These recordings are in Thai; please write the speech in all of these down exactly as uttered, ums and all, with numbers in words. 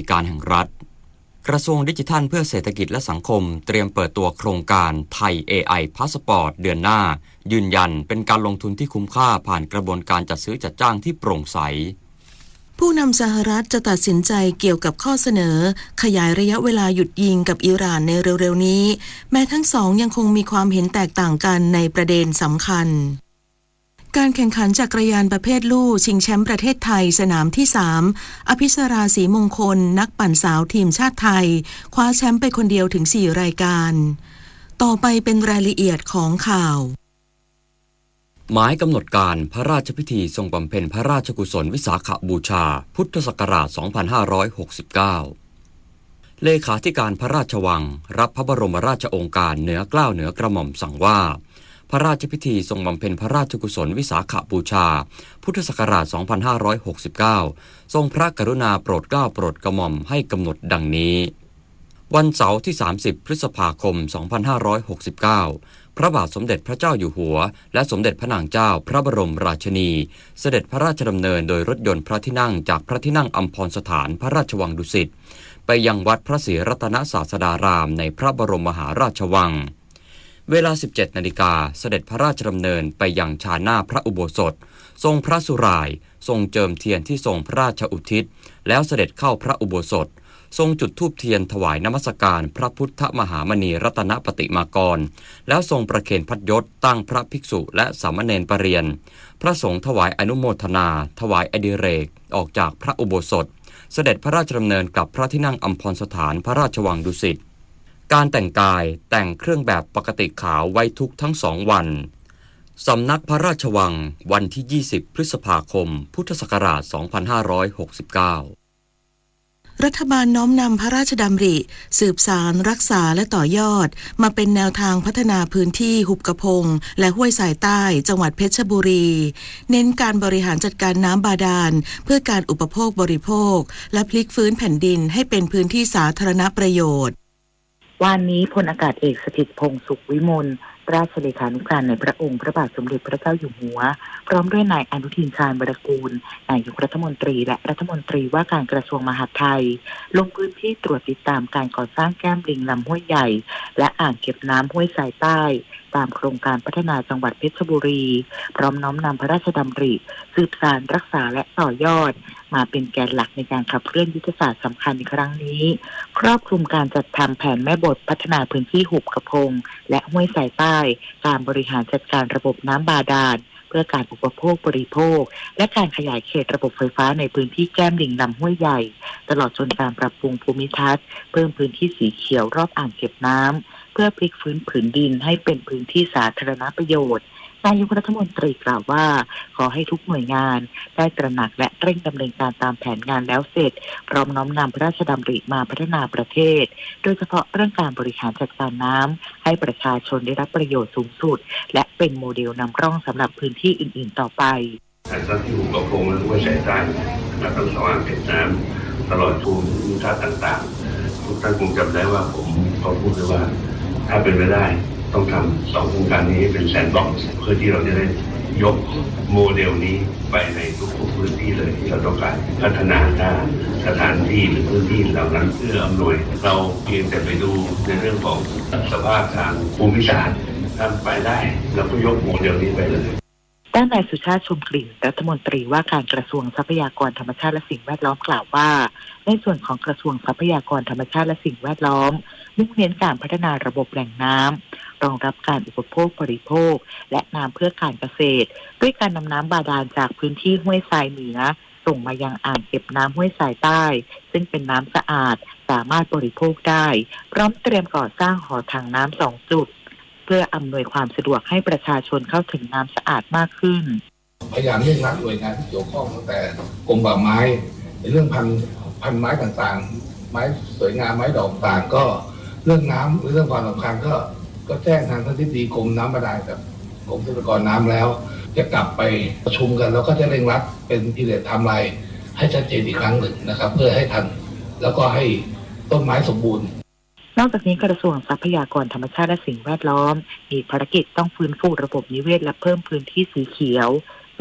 ดิการแห่งรัฐกระทรวงดิจิทัลเพื่อเศรษฐกิจและสังคมเตรียมเปิดตัวโครงการไทย เอ ไอ Passport เดือนหน้ายืนยันเป็นการลงทุนที่คุ้มค่าผ่านกระบวนการจัดซื้อจัดจ้างที่โปร่งใสผู้นำสหรัฐจะตัดสินใจเกี่ยวกับข้อเสนอขยายระยะเวลาหยุดยิงกับอิหร่านในเร็วๆนี้แม้ทั้งสองยังคงมีความเห็นแตกต่างกันในประเด็นสำคัญการแข่งขันจักรยานประเภทลู่ชิงแชมป์ประเทศไทยสนามที่สามอภิสราศรีมงคลนักปั่นสาวทีมชาติไทยคว้าแชมป์ไปคนเดียวถึงสี่รายการต่อไปเป็นรายละเอียดของข่าวหมายกำหนดการพระราชพิธีทรงบำเพ็ญพระราชกุศลวิสาขบูชาพุทธศักราช สองพันห้าร้อยหกสิบเก้า เลขาธิการพระราชวังรับพระบรมราชโองการเหนือเกล้าเหนือกระหม่อมสั่งว่าพระราชพิธีทรงบำเพ็ญพระราชกุศลวิสาขบูชาพุทธศักราช สองพันห้าร้อยหกสิบเก้า ทรงพระกรุณาโปรดเกล้าโปรดกระหม่อมให้กำหนดดังนี้วันเสาร์ที่ สามสิบ พฤษภาคม สองพันห้าร้อยหกสิบเก้า พระบาทสมเด็จพระเจ้าอยู่หัวและสมเด็จพระนางเจ้าพระบรมราชินีเสด็จพระราชดำเนินโดยรถยนต์พระที่นั่งจากพระที่นั่งอัมพรสถานพระราชวังดุสิตไปยังวัดพระศรีรัตนศาสดารามในพระบรมมหาราชวังเวลา สิบเจ็ดนาฬิกาเสด็จพระราชดำเนินไปยังชานหน้าพระอุโบสถทรงพระสุร่ายทรงเจิมเทียนที่ทรงพระราชอุทิศแล้วเสด็จเข้าพระอุโบสถทรงจุดธูปเทียนถวายนมัสการพระพุทธมหามณีรัตนปฏิมากรแล้วทรงประเคนพัดยศตั้งพระภิกษุและสามเณรปรริยนพระสงฆ์ถวายอนุโมทนาถวายอดิเรกออกจากพระอุโบสถเสด็จพระราชดำเนินกลับพระที่นั่งอัมพรสถานพระราชวังดุสิตการแต่งกายแต่งเครื่องแบบปกติขาวไว้ทุกทั้งสองวันสำนักพระราชวังวันที่ ยี่สิบ พฤษภาคม พุทธศักราช สองพันห้าร้อยหกสิบเก้ารัฐบาลน้อมนำพระราชดำริสืบสารรักษาและต่อยอดมาเป็นแนวทางพัฒนาพื้นที่หุบกระพงและห้วยสายใต้จังหวัดเพชรบุรีเน้นการบริหารจัดการน้ำบาดาลเพื่อการอุปโภคบริโภคและพลิกฟื้นแผ่นดินให้เป็นพื้นที่สาธารณประโยชน์วันนี้พลอากาศเอกสถิตพงษ์สุขวิมลราชเลขานุการในพระองค์พระบาทสมเด็จพระเจ้าอยู่หัวพร้อมด้วยนายอนุทินชาญวรกูลนายกรัฐมนตรีและรัฐมนตรีว่าการกระทรวงมหาดไทยลงพื้นที่ตรวจติดตามการก่อสร้างแก้มลิงลำห้วยใหญ่และอ่างเก็บน้ำห้วยสายใต้ตามโครงการพัฒนาจังหวัดเพชรบุรีพร้อมน้อมนำพระราชดำริสืบสานรักษาและต่อยอดมาเป็นแกนหลักในการขับเคลื่อนยุทธศาสตร์สำคัญในครั้งนี้ครอบคลุมการจัดทำแผนแม่บทพัฒนาพื้นที่หุบกระพงและห้วยสายใต้การบริหารจัดการระบบน้ำบาดาลเพื่อการอุปโภคบริโภคและการขยายเขตระบบไฟฟ้าในพื้นที่แก้มลิงลำห้วยใหญ่ตลอดจนการปรับปรุงภูมิทัศน์เพิ่มพื้นที่สีเขียวรอบอ่างเก็บน้ำเพื่อพลิกฟื้นผืนดินให้เป็นพื้นที่สาธารณประโยชน์นายกรัฐมนตรีกล่าวว่าขอให้ทุกหน่วยงานได้ตระหนักและเร่งดำเนินการตามแผนงานแล้วเสร็จพร้อมน้อมนำพระราชดำริมาพัฒนาประเทศโดยเฉพาะเรื่องการบริหารจัดการน้ำให้ประชาชนได้รับประโยชน์สูงสุดและเป็นโมเดลนำร่องสำหรับพื้นที่อื่นๆต่อไปการสร้างที่หุบกระพงและห้วยสายใต้และทั้งสองอ่างเก็บน้ำตลอดภูมิทัศน์ต่างๆทุกท่านคงจำได้ว่าผมขอพูดเลยว่าถ้าเป็นไปได้ต้องทำสองโครงการนี้เป็นแซนด์บ็อกซ์เพื่อที่เราจะได้ยกโมเดลนี้ไปในทุกๆพื้นที่เลยที่เราต้องการพัฒนาด้านสถานที่หรือพื้นที่เหล่านั้นเพื่ออำนวยเราเพียงแต่ไปดูในเรื่องของสภาพทางภูมิศาสตร์ทำไปได้แล้วก็ยกโมเดลนี้ไปเลยด้านนายสุชาติชมกลิ่นรัฐมนตรีว่าการกระทรวงทรัพยากรธรรมชาติและสิ่งแวดล้อมกล่าวว่าในส่วนของกระทรวงทรัพยากรธรรมชาติและสิ่งแวดล้อมมุ่งเน้นการพัฒนาระบบแหล่งน้ำรองรับการอุปโภคบริโภคและน้ำเพื่อการเกษตรด้วยการนำน้ำบาดาลจากพื้นที่ห้วยทรายเหนือส่งมายังอ่างเก็บน้ำห้วยทรายใต้ซึ่งเป็นน้ำสะอาดสามารถบริโภคได้พร้อมเตรียมก่อสร้างหอถังน้ำสองจุดเพื่ออำนวยความสะดวกให้ประชาชนเข้าถึงน้ำสะอาดมากขึ้นพยายามเร่งรัดหน่วยงานที่เกี่ยวข้องตั้งแต่กรมป่าไม้ในเรื่องพันพันไม้ต่างๆไม้สวยงามไม้ดอกต่างก็เรื่องน้ำเรื่องความสำคัญก็ก็แจ้งทางท่านทิบดีกรมน้ำบาดาลกับกรมทรัพยากรน้ำแล้วจะกลับไปประชุมกันแล้วก็จะเร่งรัดเป็นพิเศษไทม์ไลน์ให้ชัดเจนอีกครั้งหนึ่งนะครับเพื่อให้ทันแล้วก็ให้ต้นไม้สมบูรณ์นอกจากนี้กระทรวงทรัพยากรธรรมชาติและสิ่งแวดล้อมมีภารกิจต้องฟื้นฟูระบบนิเวศและเพิ่มพื้นที่สีเขียว เ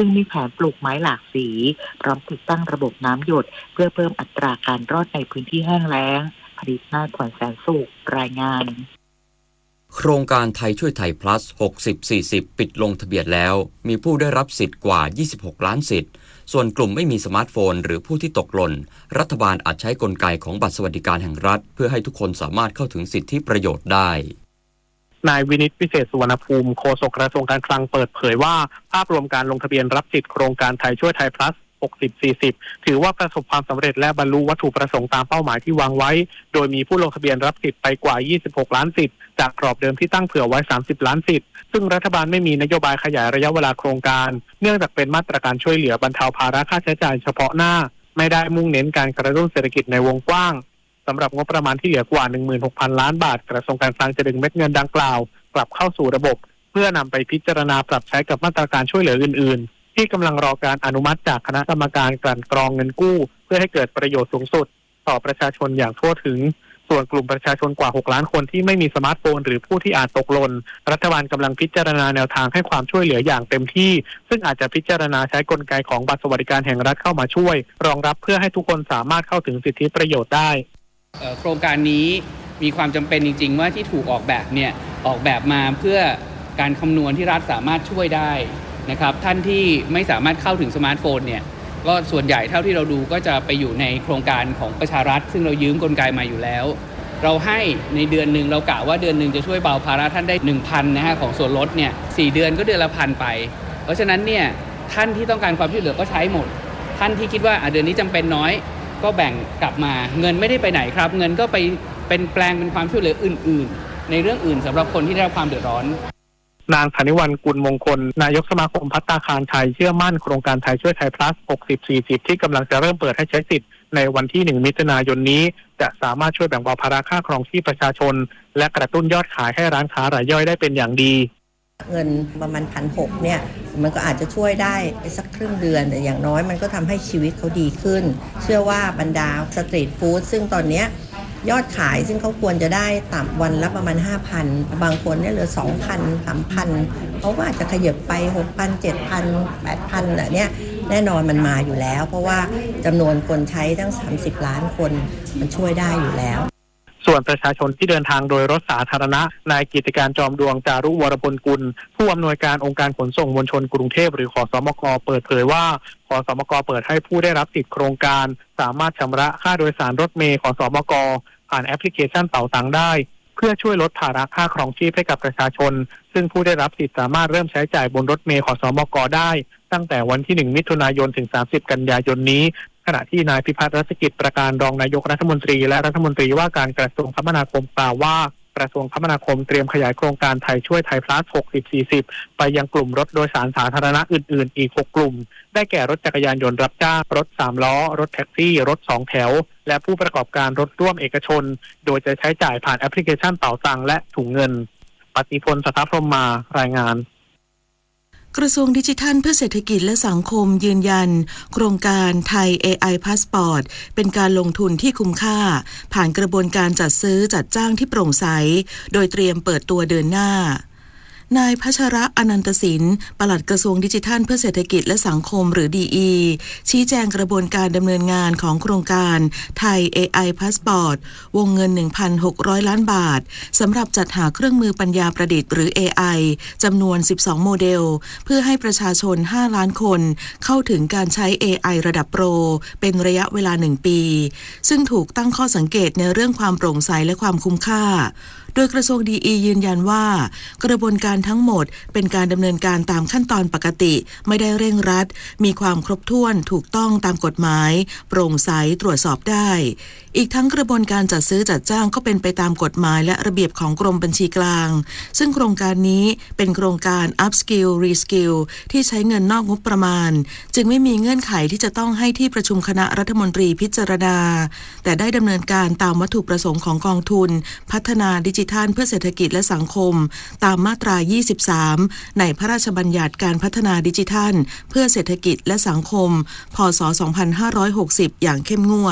ซึ่งมีแผนปลูกไม้หลากสีพร้อมติดตั้งระบบน้ำหยดเพื่อเพิ่มอัตราการรอดในพื้นที่แห้งแล้งผลิตนาถวันแสนสุขรายงานโครงการไทยช่วยไทย plus หกสิบ สี่สิบ ปิดลงทะเบียนแล้วมีผู้ได้รับสิทธิ์กว่ายี่สิบหกล้านสิทธิ์ส่วนกลุ่มไม่มีสมาร์ทโฟนหรือผู้ที่ตกหล่นรัฐบาลอาจใช้กลไกของบัตรสวัสดิการแห่งรัฐเพื่อให้ทุกคนสามารถเข้าถึงสิทธิประโยชน์ได้นายวินิตวิเศษสุวรรณภูมิโฆษกกระทรวงการคลังเปิดเผยว่าภาพรวมการลงทะเบียนรับสิทธิ์โครงการไทยช่วยไทย plus หกสิบ สี่สิบ ถือว่าประสบความสำเร็จและบรรลุวัตถุประสงค์ตามเป้าหมายที่วางไว้โดยมีผู้ลงทะเบียนรับสิทธิ์ไปกว่ายี่สิบหกล้านสิทธิ์จากกรอบเดิมที่ตั้งเผื่อไว้สามสิบล้านสิทธิ์ซึ่งรัฐบาลไม่มีนโยบายขยายระยะเวลาโครงการเนื่องจากเป็นมาตรการช่วยเหลือบรรเทาภาระค่าใช้จ่ายเฉพาะหน้าไม่ได้มุ่งเน้นการกระตุ้นเศรษฐกิจในวงกว้างสำหรับงบประมาณที่เหลือกว่า หนึ่งหมื่นหกพัน ล้านบาทกระทรวงการคลังจะดึงเม็ดเงินดังกล่าวกลับเข้าสู่ระบบเพื่อนำไปพิจารณาปรับใช้กับมาตรการช่วยเหลืออื่นๆที่กำลังรอการอนุมัติจากคณะกรรมการกลั่นกรองเงินกู้เพื่อให้เกิดประโยชน์สูงสุดต่อประชาชนอย่างทั่วถึงส่วนกลุ่มประชาชนกว่าหกล้านคนที่ไม่มีสมาร์ทโฟนหรือผู้ที่อาจตกหล่นรัฐบาลกำลังพิจารณาแนวทางให้ความช่วยเหลืออย่างเต็มที่ซึ่งอาจจะพิจารณาใช้กลไกของบัตรสวัสดิการแห่งรัฐเข้ามาช่วยรองรับเพื่อให้ทุกคนสามารถเข้าถึงสิทธิประโยชน์ได้โครงการนี้มีความจำเป็นจริงๆว่าที่ถูกออกแบบเนี่ยออกแบบมาเพื่อการคำนวณที่รัฐสามารถช่วยได้นะครับท่านที่ไม่สามารถเข้าถึงสมาร์ทโฟนเนี่ยก็ส่วนใหญ่เท่าที่เราดูก็จะไปอยู่ในโครงการของประชารัฐซึ่งเรายืมกลไกมาอยู่แล้วเราให้ในเดือนหนึ่งเรากะว่าเดือนหนึ่งจะช่วยเบาภาระท่านได้ หนึ่งพัน นะฮะของส่วนลดเนี่ยสี่เดือนก็เดือนละพันไปเพราะฉะนั้นเนี่ยท่านที่ต้องการความช่วยเหลือก็ใช้หมดท่านที่คิดว่าเดือนนี้จำเป็นน้อยก็แบ่งกลับมาเงินไม่ได้ไปไหนครับเงินก็ไปเป็นแปลงเป็นความช่วยเหลืออื่นๆในเรื่องอื่นสำหรับคนที่ได้รับความเดือดร้อนนางธนิวรรณกุลมงคลนายกสมาคมภัตตาคารไทยเชื่อมั่นโครงการไทยช่วยไทย plus หกสิบ สี่สิบ ที่กำลังจะเริ่มเปิดให้ใช้สิทธิ์ในวันที่หนึ่งมิถุนายนนี้จะสามารถช่วยแบ่งเบาภาระค่าครองชีพประชาชนและกระตุ้นยอดขายให้ร้านค้ารายย่อยได้เป็นอย่างดีเงินประมาณ หนึ่งพันหกร้อย เนี่ยมันก็อาจจะช่วยได้ไปสักครึ่งเดือนแต่อย่างน้อยมันก็ทำให้ชีวิตเขาดีขึ้นเชื่อว่าบรรดาสตรีทฟู้ดซึ่งตอนนี้ยอดขายซึ่งเขาควรจะได้ต่ำวันละประมาณ ห้าพัน บางคนเนี่ยเหลือ สองพัน สามพัน เขาก็อาจจะขยับไป หกพัน เจ็ดพัน แปดพัน น่ะเนี่ยแน่นอนมันมาอยู่แล้วเพราะว่าจำนวนคนใช้ทั้งสามสิบล้านคนมันช่วยได้อยู่แล้วส่วนประชาชนที่เดินทางโดยรถสาธารณะนายกิตติการจอมดวงจารุวรพลกุลผู้อำนวยการองค์การขนส่งมวลชนกรุงเทพหรือขสมกเปิดเผยว่าขสมกเปิดให้ผู้ได้รับสิทธิโครงการสามารถชำระค่าโดยสารรถเมล์ขสมกผ่านแอปพลิเคชันเป๋าตังได้เพื่อช่วยลดภาระค่าครองชีพให้กับประชาชนซึ่งผู้ได้รับสิทธิ์สามารถเริ่มใช้จ่ายบนรถเมล์ขสมกได้ตั้งแต่วันที่หนึ่งมิถุนายนถึงสามสิบกันยายนนี้ขณะที่นายพิพัฒน์รัชกิจประการรองนายกรัฐมนตรีและรัฐมนตรีว่าการกระทรวงคมนาคมกล่าวว่ากระทรวงคมนาคมเตรียมขยายโครงการไทยช่วยไทย plus หกสิบ สี่สิบ ไปยังกลุ่มรถโดยสารสาธารณะอื่นๆอีกหกกลุ่มได้แก่รถจักรยานยนต์รับจ้างรถสามล้อรถแท็กซี่รถสองแถวและผู้ประกอบการรถร่วมเอกชนโดยจะใช้จ่ายผ่านแอปพลิเคชันเป๋าตังและถุงเงินปฏิพล สัทธพรหมารายงานกระทรวงดิจิทัลเพื่อเศรษฐกิจและสังคมยืนยันโครงการไทย เอ ไอ Passport เป็นการลงทุนที่คุ้มค่าผ่านกระบวนการจัดซื้อจัดจ้างที่โปร่งใสโดยเตรียมเปิดตัวเดือนหน้านายพัชระอนันตสินปลัดกระทรวงดิจิทัลเพื่อเศรษฐกิจและสังคมหรือ ดี อี ชี้แจงกระบวนการดำเนินงานของโครงการไทย เอ ไอ Passport วงเงิน หนึ่งพันหกร้อย ล้านบาทสำหรับจัดหาเครื่องมือปัญญาประดิษฐ์หรือ เอ ไอ จำนวนสิบสองโมเดลเพื่อให้ประชาชนห้าล้านคนเข้าถึงการใช้ เอ ไอ ระดับโปรเป็นระยะเวลาหนึ่งปีซึ่งถูกตั้งข้อสังเกตในเรื่องความโปร่งใสและความคุ้มค่าโดยกระทรวง ดี อี ยืนยันว่ากระบวนการทั้งหมดเป็นการดำเนินการตามขั้นตอนปกติไม่ได้เร่งรัดมีความครบถ้วนถูกต้องตามกฎหมายโปร่งใสตรวจสอบได้อีกทั้งกระบวนการจัดซื้อจัดจ้างก็เป็นไปตามกฎหมายและระเบียบของกรมบัญชีกลางซึ่งโครงการนี้เป็นโครงการ Upskill Reskill ที่ใช้เงินนอกงบประมาณจึงไม่มีเงื่อนไขที่จะต้องให้ที่ประชุมคณะรัฐมนตรีพิจารณาแต่ได้ดำเนินการตามวัตถุประสงค์ของกองทุนพัฒนาดิจิทัลเพื่อเศรษฐกิจและสังคมตามมาตรายี่สิบสามในพระราชบัญญัติการพัฒนาดิจิทัลเพื่อเศรษฐกิจและสังคมพ.ศ. สองพันห้าร้อยหกสิบอย่างเข้มงวด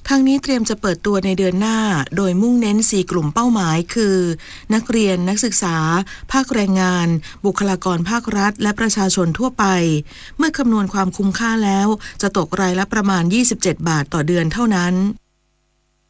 ทางนี้เตรียมจะเปิดตัวในเดือนหน้าโดยมุ่งเน้นสี่กลุ่มเป้าหมายคือนักเรียนนักศึกษาภาคแรงงานบุคลากรภาครัฐและประชาชนทั่วไปเมื่อคำนวณความคุ้มค่าแล้วจะตกรายละประมาณยี่สิบเจ็ดบาทต่อเดือนเท่านั้น